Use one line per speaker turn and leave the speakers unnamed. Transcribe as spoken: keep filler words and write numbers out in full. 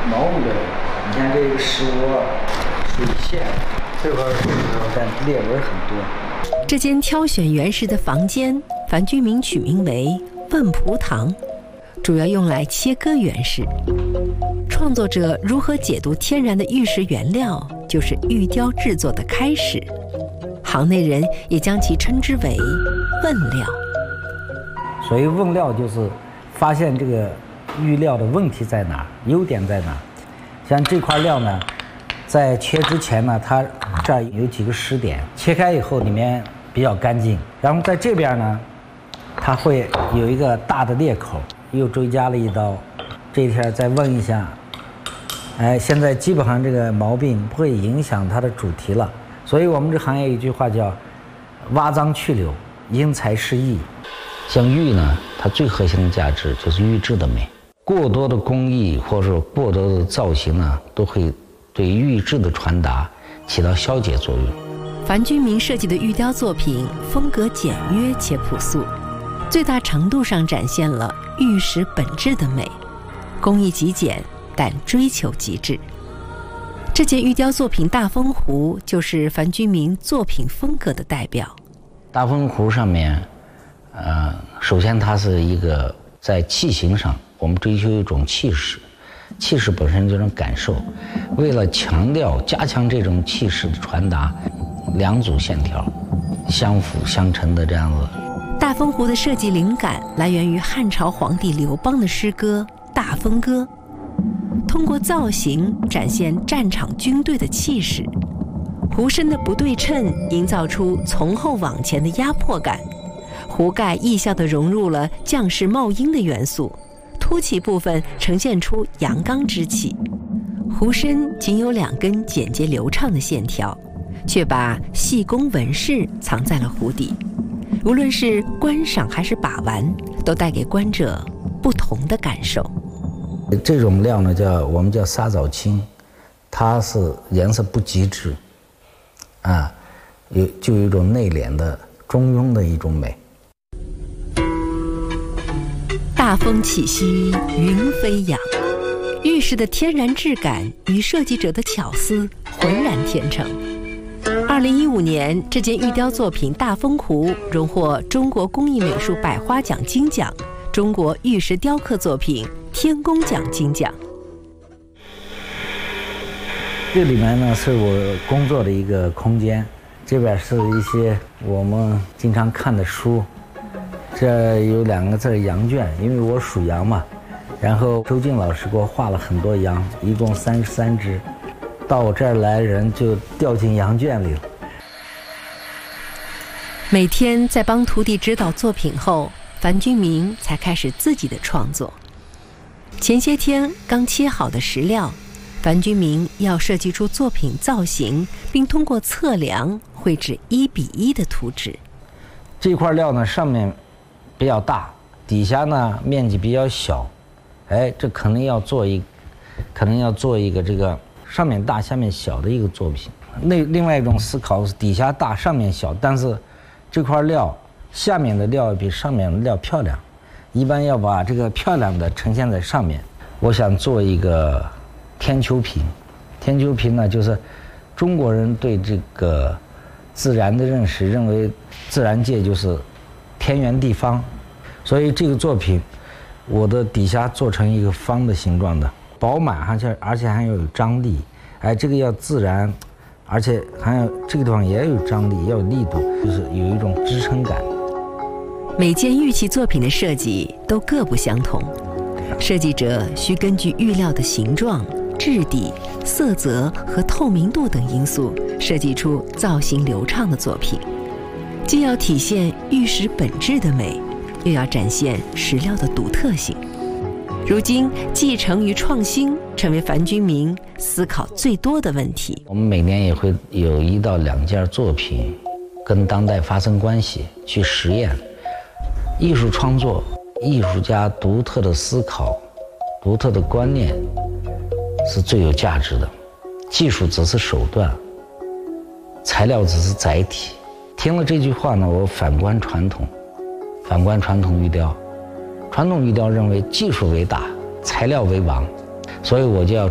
毛物的，你看这个石窝、水线，这块但裂纹很多。
这间挑选原石的房间，樊居民取名为问蒲堂，主要用来切割原石。创作者如何解读天然的玉石原料，就是玉雕制作的开始。行内人也将其称之为问料。
所以问料就是发现这个玉料的问题在哪，优点在哪。像这块料呢，在切之前呢，它这儿有几个石点，切开以后里面比较干净。然后在这边呢，它会有一个大的裂口，又追加了一刀。这一天再问一下，哎，现在基本上这个毛病不会影响它的主题了。所以我们这行业有一句话叫挖脏去瘤，因材施艺。
像玉呢，它最核心的价值就是玉质的美。过多的工艺或者说过多的造型呢，都会对玉质的传达起到消解作用。
樊居民设计的玉雕作品风格简约且朴素，最大程度上展现了玉石本质的美，工艺极简，但追求极致。这件玉雕作品大风壶就是樊居民作品风格的代表。
大风壶上面，呃，首先它是一个在器型上，我们追求一种气势，气势本身就是感受。为了强调、加强这种气势的传达，两组线条相辅相成的这样子。
大风壶的设计灵感来源于汉朝皇帝刘邦的诗歌《大风歌》。通过造型展现战场军队的气势，壶身的不对称营造出从后往前的压迫感，壶盖艺效地融入了将士冒鹰的元素，凸起部分呈现出阳刚之气。壶身仅有两根简洁流畅的线条，却把细工纹饰藏在了壶底，无论是观赏还是把玩，都带给观者不同的感受。
这种料呢，叫我们叫沙枣青，它是颜色不极致，啊，有就有一种内敛的中庸的一种美。
大风起兮云飞扬，玉石的天然质感与设计者的巧思浑然天成。二零一五年，这件玉雕作品大风壶荣获中国工艺美术百花奖金奖、中国玉石雕刻作品天工奖金奖。
这里面呢是我工作的一个空间，这边是一些我们经常看的书，这有两个字羊圈，因为我属羊嘛，然后周静老师给我画了很多羊，一共三十三只，到我这儿来人就掉进羊圈里了。
每天在帮徒弟指导作品后，樊居民才开始自己的创作。前些天刚切好的石料，樊居民要设计出作品造型，并通过测量绘制一比一的图纸。
这块料呢，上面比较大，底下呢面积比较小，哎，这可能要做一，可能要做一个这个上面大下面小的一个作品。那另外一种思考是底下大上面小，但是这块料下面的料比上面的料漂亮，一般要把这个漂亮的呈现在上面。我想做一个天丘瓶，天丘瓶呢就是中国人对这个自然的认识，认为自然界就是天圆地方，所以这个作品我的底下做成一个方的形状的，饱满，而且而且还要有张力，哎，这个要自然，而且还有这个地方也要有张力，要有力度，就是有一种支撑感。
每件玉器作品的设计都各不相同，设计者需根据玉料的形状、质地、色泽和透明度等因素，设计出造型流畅的作品，既要体现玉石本质的美，又要展现石料的独特性。如今，继承与创新成为樊居民思考最多的问题。
我们每年也会有一到两件作品跟当代发生关系，去实验。艺术创作，艺术家独特的思考、独特的观念是最有价值的，技术只是手段，材料只是载体。听了这句话呢，我反观传统，反观传统玉雕。传统玉雕认为技术为大，材料为王，所以我就要